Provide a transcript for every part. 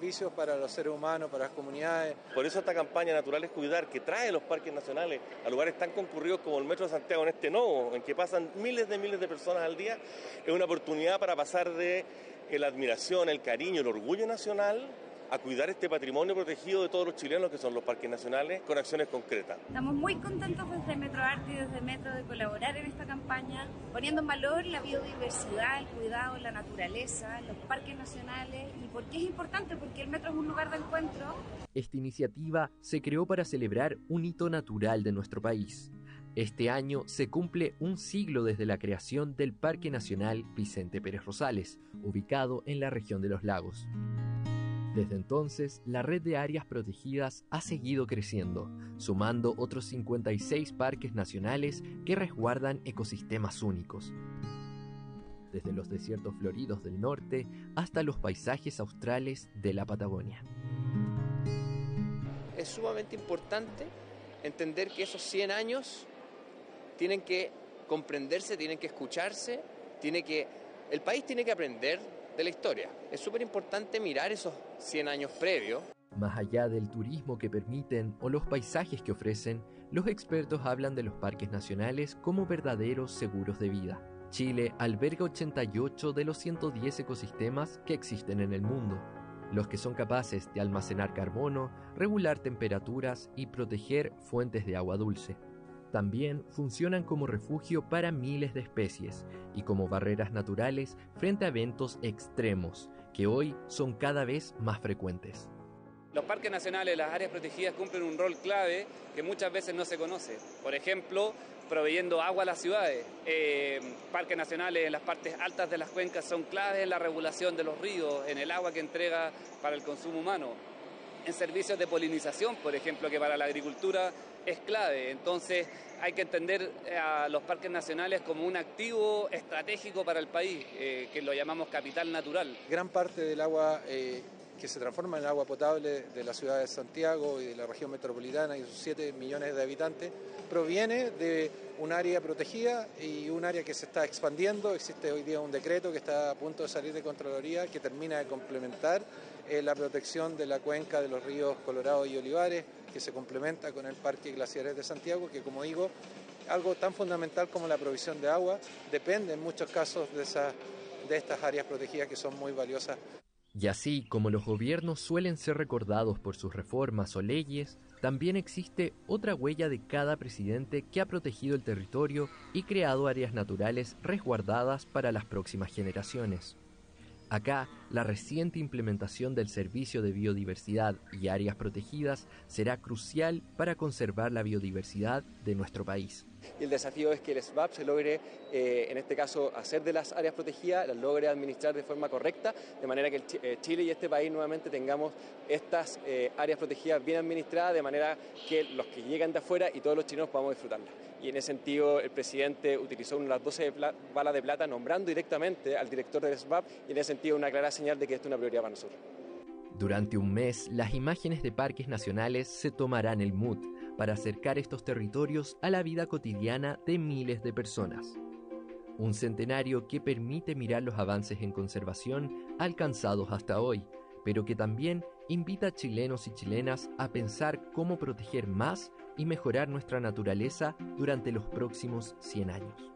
beneficios para los seres humanos, para las comunidades. Por eso esta campaña Natural es Cuidar, que trae los parques nacionales a lugares tan concurridos como el Metro de Santiago en este nodo, en que pasan miles de personas al día, es una oportunidad para pasar de la admiración, el cariño, el orgullo nacional a cuidar este patrimonio protegido de todos los chilenos que son los parques nacionales con acciones concretas. Estamos muy contentos desde Metro Arte y desde Metro de colaborar en esta campaña, poniendo en valor la biodiversidad, el cuidado, la naturaleza, los parques nacionales. ¿Y por qué es importante? Porque el Metro es un lugar de encuentro. Esta iniciativa se creó para celebrar un hito natural de nuestro país. Este año se cumple un siglo desde la creación del Parque Nacional Vicente Pérez Rosales, ubicado en la región de los Lagos. Desde entonces, la red de áreas protegidas ha seguido creciendo, sumando otros 56 parques nacionales que resguardan ecosistemas únicos. Desde los desiertos floridos del norte hasta los paisajes australes de la Patagonia. Es sumamente importante entender que esos 100 años tienen que comprenderse, tienen que escucharse, el país tiene que aprender de la historia. Es súper importante mirar esos 100 años previos. Más allá del turismo que permiten o los paisajes que ofrecen, los expertos hablan de los parques nacionales como verdaderos seguros de vida. Chile alberga 88 de los 110 ecosistemas que existen en el mundo, los que son capaces de almacenar carbono, regular temperaturas y proteger fuentes de agua dulce. También funcionan como refugio para miles de especies y como barreras naturales frente a eventos extremos, que hoy son cada vez más frecuentes. Los parques nacionales, las áreas protegidas cumplen un rol clave que muchas veces no se conoce. Por ejemplo, proveyendo agua a las ciudades. Parques nacionales en las partes altas de las cuencas son claves en la regulación de los ríos, en el agua que entrega para el consumo humano. En servicios de polinización, por ejemplo, que para la agricultura es clave. Entonces hay que entender a los parques nacionales como un activo estratégico para el país, que lo llamamos capital natural. Gran parte del agua que se transforma en agua potable de la ciudad de Santiago y de la región metropolitana y sus 7 millones de habitantes proviene de un área protegida y un área que se está expandiendo. Existe hoy día un decreto que está a punto de salir de Contraloría que termina de complementar la protección de la cuenca de los ríos Colorado y Olivares, que se complementa con el Parque Glaciares de Santiago, que, como digo, algo tan fundamental como la provisión de agua depende en muchos casos de estas áreas protegidas que son muy valiosas. Y así como los gobiernos suelen ser recordados por sus reformas o leyes, también existe otra huella de cada presidente que ha protegido el territorio y creado áreas naturales resguardadas para las próximas generaciones. Acá, la reciente implementación del Servicio de Biodiversidad y Áreas Protegidas será crucial para conservar la biodiversidad de nuestro país. Y el desafío es que el SBAP se logre, en este caso, hacer de las áreas protegidas, las logre administrar de forma correcta, de manera que Chile y este país nuevamente tengamos estas áreas protegidas bien administradas, de manera que los que llegan de afuera y todos los chilenos podamos disfrutarlas. Y en ese sentido, el presidente utilizó una de las 12 balas de plata nombrando directamente al director del SBAP, y en ese sentido una clara señal de que esto es una prioridad para nosotros. Durante un mes, las imágenes de parques nacionales se tomarán el mood para acercar estos territorios a la vida cotidiana de miles de personas. Un centenario que permite mirar los avances en conservación alcanzados hasta hoy, pero que también invita a chilenos y chilenas a pensar cómo proteger más y mejorar nuestra naturaleza durante los próximos 100 años.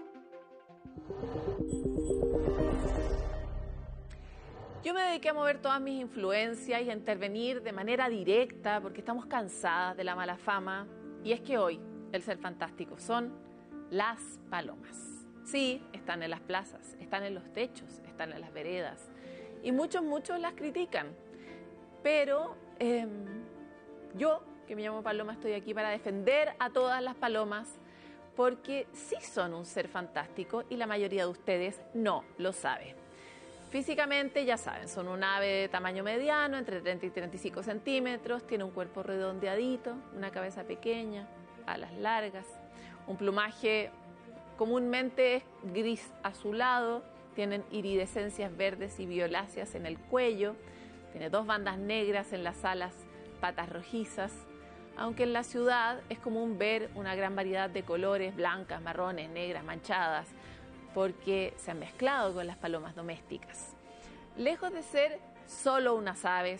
Yo me dediqué a mover todas mis influencias y a intervenir de manera directa porque estamos cansadas de la mala fama. Y es que hoy el ser fantástico son las palomas. Sí, están en las plazas, están en los techos, están en las veredas. Y muchos las critican. Pero yo, que me llamo Paloma, estoy aquí para defender a todas las palomas porque sí son un ser fantástico y la mayoría de ustedes no lo sabe. Físicamente, ya saben, son un ave de tamaño mediano, entre 30 y 35 centímetros, tiene un cuerpo redondeadito, una cabeza pequeña, alas largas, un plumaje comúnmente es gris azulado, tienen iridescencias verdes y violáceas en el cuello, tiene 2 bandas negras en las alas, patas rojizas, aunque en la ciudad es común ver una gran variedad de colores, blancas, marrones, negras, manchadas, porque se han mezclado con las palomas domésticas. Lejos de ser solo unas aves,